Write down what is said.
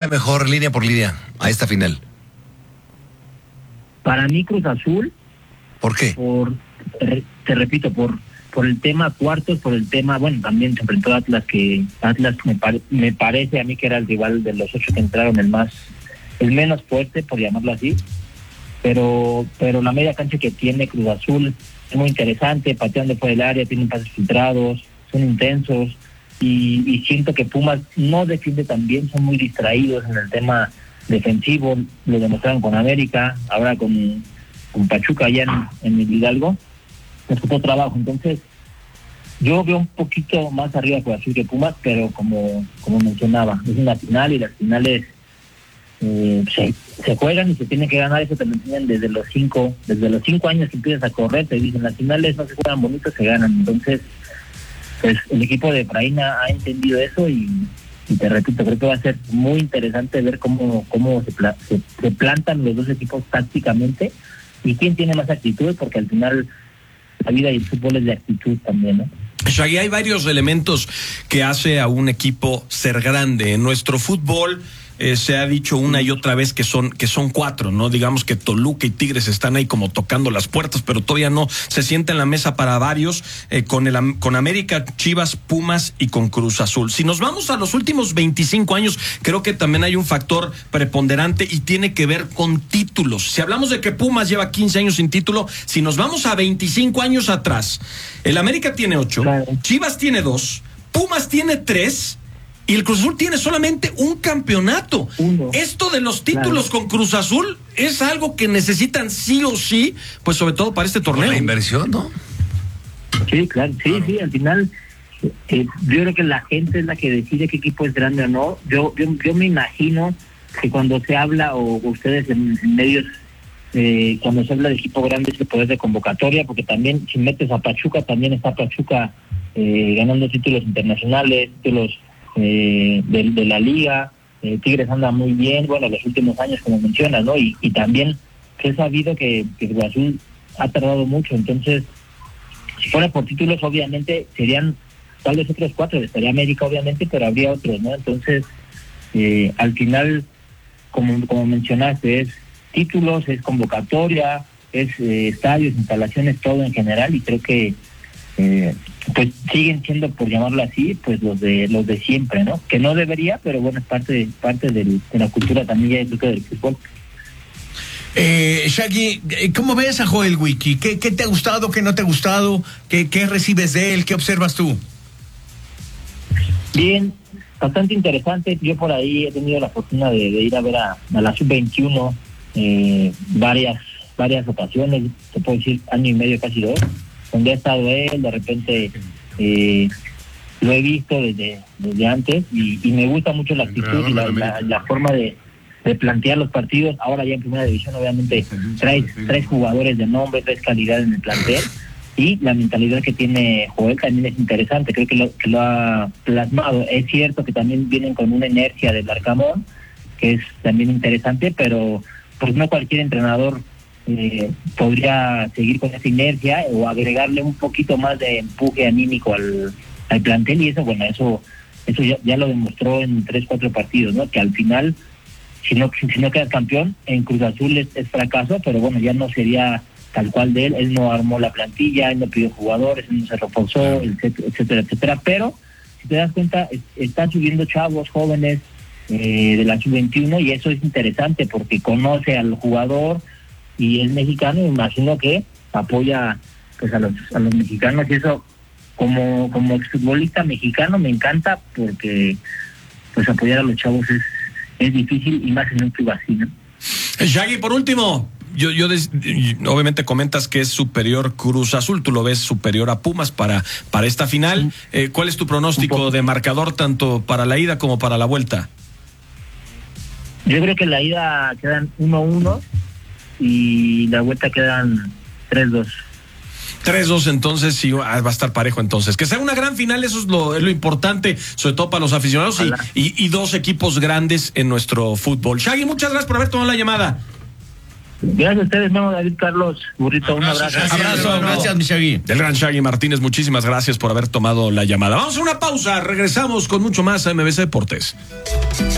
mejor línea por línea a esta final? Para mí Cruz Azul. ¿Por qué? Te repito, por el tema cuartos, por el tema, bueno, también se enfrentó a Atlas, que Atlas me parece a mí que era el rival de los 8 que entraron, el menos fuerte, por llamarlo así, pero la media cancha que tiene Cruz Azul es muy interesante, pateando por el área, tienen pases filtrados, son intensos, y siento que Pumas no defiende tan bien, son muy distraídos en el tema defensivo, lo demostraron con América, ahora con Pachuca allá en el Hidalgo, les costó trabajo. Entonces yo veo un poquito más arriba Cruz Azul que Pumas, pero como mencionaba, es una final y las finales se juegan y se tiene que ganar. Eso te lo enseñan desde los 5 años que empiezas a correr, te dicen las finales no se juegan bonitos, se ganan. Entonces pues el equipo de Efraín ha entendido eso y te repito, creo que va a ser muy interesante ver cómo se plantan los dos equipos tácticamente y quién tiene más actitud, porque al final la vida y el fútbol es de actitud también, ¿no? Shaggy, hay varios elementos que hace a un equipo ser grande. En nuestro fútbol se ha dicho una y otra vez que son 4, ¿no? Digamos que Toluca y Tigres están ahí como tocando las puertas, pero todavía no se sienta en la mesa para varios, con América, Chivas, Pumas y con Cruz Azul. Si nos vamos a los últimos 25 años, creo que también hay un factor preponderante y tiene que ver con títulos. Si hablamos de que Pumas lleva 15 años sin título, si nos vamos a 25 años atrás, el América tiene 8, claro. Chivas tiene 2, Pumas tiene 3, y el Cruz Azul tiene solamente un campeonato. Esto de los títulos, claro, con Cruz Azul es algo que necesitan sí o sí, pues sobre todo para este torneo. La inversión, ¿no? Sí, claro, sí, al final yo creo que la gente es la que decide qué equipo es grande o no. Yo me imagino que cuando se habla, o ustedes en medios, cuando se habla de equipo grande es el poder de convocatoria, porque también si metes a Pachuca, también está Pachuca ganando títulos internacionales, títulos de la liga. Tigres anda muy bien, bueno, los últimos años, como mencionas, ¿no? Y también he sabido que Cruz Azul ha tardado mucho. Entonces, si fuera por títulos, obviamente serían tal vez otros 4, estaría América obviamente, pero habría otros, ¿no? Entonces al final, como mencionaste, es títulos, es convocatoria, es estadios, instalaciones, todo en general, y creo que pues siguen siendo, por llamarlo así, pues los de siempre, ¿no? Que no debería, pero bueno, es parte de la cultura también ya del fútbol. Shaggy, ¿cómo ves a Joel Wiki? ¿Qué te ha gustado, qué no te ha gustado? ¿Qué recibes de él? ¿Qué observas tú? Bien, bastante interesante. Yo por ahí he tenido la fortuna de ir a ver a la Sub-21 varias ocasiones, te puedo decir 1 año y medio, casi 2, donde ha estado él. De repente lo he visto desde antes y me gusta mucho la actitud y la forma de plantear los partidos. Ahora ya en primera división obviamente traes jugadores de nombre, traes calidad en el plantel, y la mentalidad que tiene Joel también es interesante. Creo que lo ha plasmado. Es cierto que también vienen con una inercia del Arcamón, que es también interesante, pero pues no cualquier entrenador podría seguir con esa inercia o agregarle un poquito más de empuje anímico al plantel, y eso, bueno, eso ya lo demostró en 3-4 partidos, ¿no? Que al final, si no quedas campeón, en Cruz Azul es fracaso, pero bueno, ya no sería tal cual de él no armó la plantilla, él no pidió jugadores, él no se reforzó, etcétera, pero si te das cuenta, están subiendo chavos jóvenes de la Sub-21, y eso es interesante porque conoce al jugador y es mexicano, y me imagino que apoya pues a los mexicanos, y eso como exfutbolista mexicano me encanta, porque pues apoyar a los chavos es difícil, y más en un club así, ¿no? Shaggy, por último, yo obviamente comentas que es superior Cruz Azul, tú lo ves superior a Pumas para esta final. ¿Cuál es tu pronóstico de marcador tanto para la ida como para la vuelta? Yo creo que la ida quedan 1-1 y la vuelta quedan 3-2. 3-2, entonces sí va a estar parejo. Entonces, que sea una gran final, eso es lo importante, sobre todo para los aficionados, y dos equipos grandes en nuestro fútbol. Shaggy, muchas gracias por haber tomado la llamada. Gracias a ustedes, no, David Carlos Burrito, un abrazo. Gracias, mi Shaggy. Del gran Shaggy Martínez, muchísimas gracias por haber tomado la llamada. Vamos a una pausa, regresamos con mucho más a MBC Deportes.